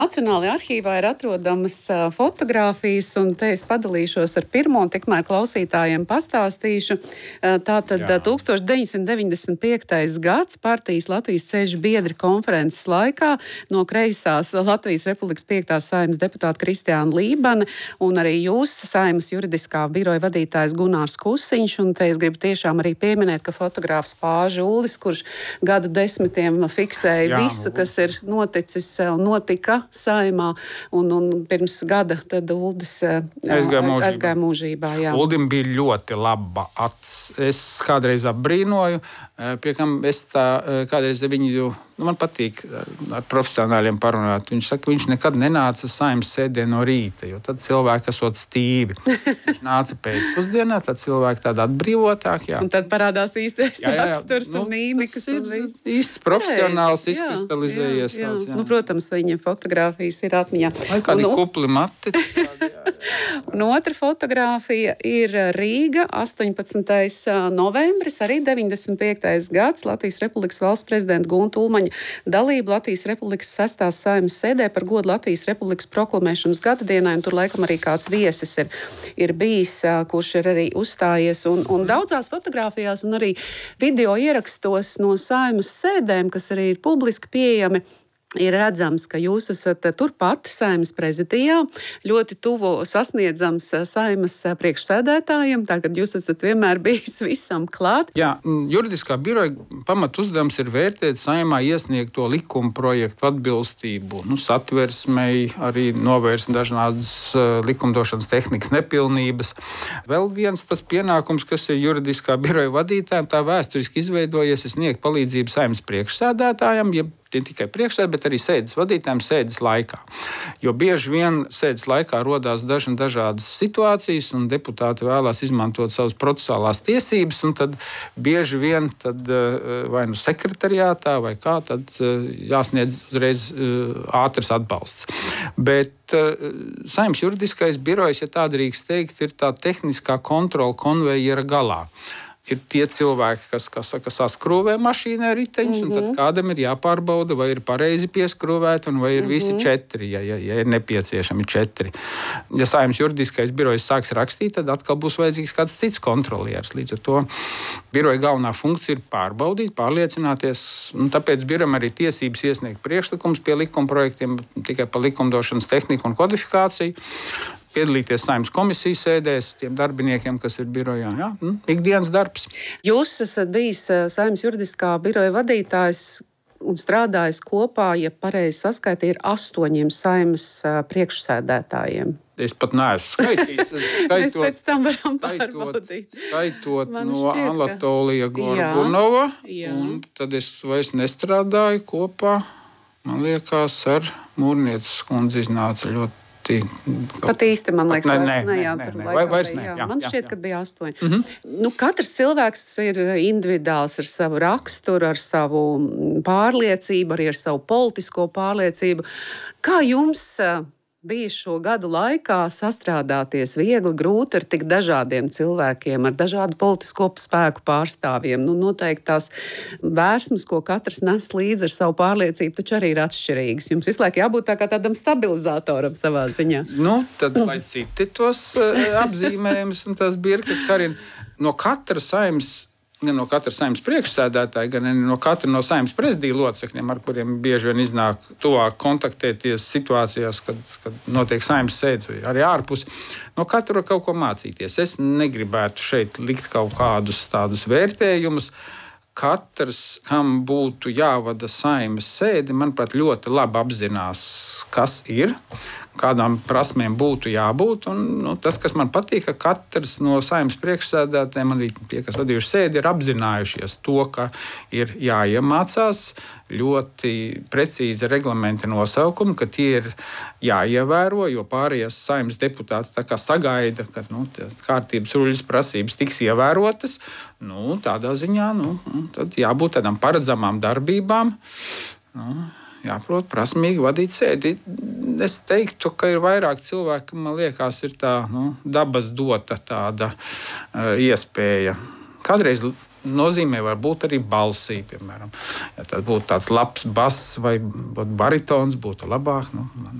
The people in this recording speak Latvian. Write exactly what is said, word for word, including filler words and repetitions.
Nacionālajā arhīvā ir atrodamas fotogrāfijas, un te es padalīšos ar pirmo, un tikmēr klausītājiem pastāstīšu. Tātad Jā. tukstovs deviņsimt deviņdesmit piektais gads partijas Latvijas ceļu biedri konferences laikā no kreisās Latvijas Republikas piektās saeimas deputāta Kristiāna Lībane, un arī jūs, saeimas juridiskā biroja vadītājs Gunārs Kusiņš, un te es gribu tiešām arī pieminēt, ka fotogrāfs Pāža Uldis, kurš gadu desmitiem fiksēja Jā, visu, kas ir noticis un notika saimā, un, un pirms gada tad Uldis aizgāja mūžībā. Aizgāja mūžībā jā. Uldim bija ļoti laba acs. Es kādreiz apbrīnoju, pie kam es tā kādreiz viņu, nu, man patīk ar profesionāļiem parunāt. Viņš saka, ka viņš nekad nenāca saimas sēdē no rīta, jo tad cilvēki esot stīvi. Viņš nāca pēcpusdienā, tad cilvēki tādi atbrīvotāk. Jā. Un tad parādās īstais jā, jā, jā. raksturs nu, un mīmikas. Un viss. Īsts profesionāls jā, izkristalizējies. Jā, jā, tāds, jā. Nu, protams, viņa fotogrāfijas ir atmiņā. Vai kādi un, kupli mati. Un otra fotogrāfija ir Rīga, astoņpadsmitais novembris, arī deviņdesmit piektais gads, Latvijas Republikas valsts prezidenta Gunta Ulmaņa dalība Latvijas Republikas sestās saeimas sēdē par godu Latvijas Republikas proklamēšanas gadadienai, un tur laikam arī kāds viesis ir, ir bijis, kurš ir arī uzstājies, un, un daudzās fotogrāfijās un arī video ierakstos no saeimas sēdēm, kas arī ir publiski pieejami, ir redzams, ka jūs esat turpat saeimas prezidijā, ļoti tuvu sasniedzams saeimas priekšsēdētājiem, tagad jūs esat vienmēr bijis visam klāt. Jā, juridiskā biroja pamat uzdevums ir vērtēt saimā iesniegto likuma projektu atbilstību, nu, satversmei, arī novērst dažādas likumdošanas tehnikas nepilnības. Vēl viens tas pienākums, kas ir juridiskā biroja vadītājiem, tā vēsturiski izveidojies, ir sniegt palīdzību saeimas priekšsēdētājiem, ja ne tikai priekšsēdē, bet arī sēdes vadītājiem sēdes laikā. Jo bieži vien sēdes laikā rodās dažna dažādas situācijas, un deputāti vēlās izmantot savas procesuālās tiesības, un tad bieži vien tad, vai nu sekretariātā, vai kā, tad jāsniedz uzreiz ātrs atbalsts. Bet saeimas juridiskais birojs, ja tā drīkst teikt, ir tā tehniskā kontrola konvejera galā. Ir tie cilvēki, kas, kas saka, saskrūvē mašīnā riteņus, mm-hmm. un tad kādam ir jāpārbauda, vai ir pareizi pieskrūvēti, un vai ir mm-hmm. visi četri, ja, ja, ja ir nepieciešami četri. Ja saeimas juridiskais birojs sāks rakstīt, tad atkal būs vajadzīgs kāds cits kontrolieris. Līdz ar to biroja galvenā funkcija ir pārbaudīt, pārliecināties, un tāpēc birojam arī tiesības iesniegt priekšlikums pie likuma projektiem tikai par likumdošanas tehniku un kodifikāciju. Piedalīties saeimas komisijas sēdēs, tiem darbiniekiem, kas ir birojā. Ja? Ikdienas darbs. Jūs esat bijis saeimas juridiskā biroja vadītājs un strādājis kopā, ja pareizi saskaiti, ir astoņiem saeimas priekšsēdētājiem. Es pat neesmu skaitījis. Skaitot, Mēs pēc tam varam pārbaudīt. Skaitot Man no šķiet, Anatolija Gorgunova, jā, jā. Un tad es vairs nestrādāju kopā, man liekas, ar Mūrnieces kundzi iznāca ļoti Pat īsti, man liekas, nē, vairs nē, ne, jā, nē, tur nē, vairs ne, jā. Jā, Man jā, šķiet, jā. ka bija astoņi. Mm-hmm. Nu, katrs cilvēks ir individuāls ar savu raksturu, ar savu pārliecību, arī ar savu politisko pārliecību. Kā jums bija šo gadu laikā sastrādāties viegli, grūti ar tik dažādiem cilvēkiem, ar dažādu politisko spēku pārstāvjiem? Nu, noteikti tās vērsmas, ko katrs nes līdzi ar savu pārliecību, taču arī ir atšķirīgas. Jums visu laiku jābūt tā kā tādam stabilizatoram savā ziņā. Nu, tad lai citi tos apzīmējumus un tās birkas, Karina, no katra saeimas, gan no katra saeimas priekšsēdētāja, gan no katra no saeimas prezidija locekļiem, ar kuriem bieži vien iznāk tuvāk kontaktēties situācijās, kad, kad notiek saeimas sēdes vai arī ārpus. No katra var kaut ko mācīties. Es negribētu šeit likt kaut kādus tādus vērtējumus. Katrs, kam būtu jāvada saeimas sēde, manuprāt, ļoti labi apzinās, kas ir, kādām prasmēm būtu jābūt. Un, nu, tas, kas man patīk, ka katrs no saeimas priekšsēdētājiem, arī tie, kas vadījuši sēdi, ir apzinājušies to, ka ir jāiemācās ļoti precīzi reglamenta nosaukumi, ka tie ir jāievēro, jo pārējās saeimas deputāti tā kā sagaida, ka nu, kārtības ruļas prasības tiks ievērotas. Nu, tādā ziņā nu, tad jābūt tādām paredzamām darbībām. Nu, jāprot prasmīgi vadīt sēdi. Es teiktu, ka ir vairāk cilvēki, man liekas, ir tā nu, dabas dota tāda uh, iespēja. Kādreiz nozīmē var būt arī balsī, piemēram. Ja tas būtu tāds labs bass vai baritons, būtu labāk. Nu,